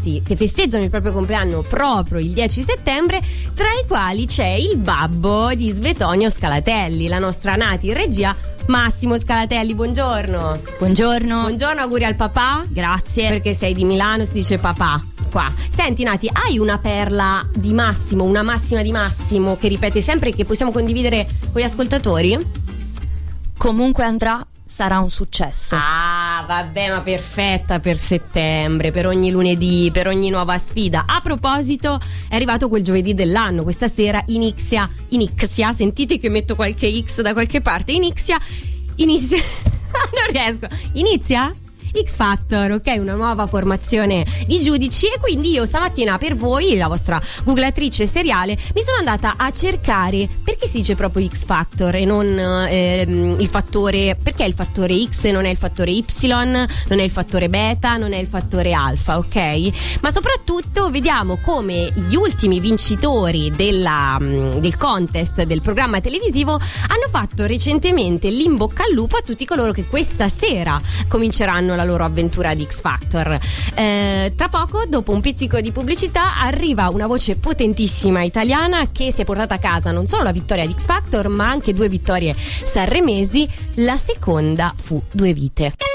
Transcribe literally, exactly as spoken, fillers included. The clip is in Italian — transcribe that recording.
infatti, che festeggiano il proprio compleanno proprio il dieci settembre, tra i quali c'è il babbo di Svetonio Scalatelli, la nostra Nati in regia, Massimo Scalatelli. Buongiorno. Buongiorno. Buongiorno, auguri al papà. Grazie. Perché sei di Milano, si dice papà qua. Senti Nati, hai una perla di Massimo, una massima di Massimo che ripete sempre e che possiamo condividere con gli ascoltatori? Comunque andrà, sarà un successo. Ah, vabbè, ma perfetta per settembre, per ogni lunedì, per ogni nuova sfida. A proposito, è arrivato quel giovedì dell'anno, questa sera inizia, inizia, sentite che metto qualche X da qualche parte, inizia, inizia, non riesco, inizia? X Factor, ok? Una nuova formazione di giudici, e quindi io stamattina per voi, la vostra googlatrice seriale, mi sono andata a cercare perché si dice proprio X Factor e non ehm, il fattore, perché il fattore X non è il fattore Y, non è il fattore beta, non è il fattore alfa, ok? Ma soprattutto vediamo come gli ultimi vincitori della, del contest, del programma televisivo, hanno fatto recentemente l'in bocca al lupo a tutti coloro che questa sera cominceranno la loro avventura di X Factor. Eh, tra poco, dopo un pizzico di pubblicità, arriva una voce potentissima italiana che si è portata a casa non solo la vittoria di X Factor, ma anche due vittorie sanremesi. La seconda fu Due Vite.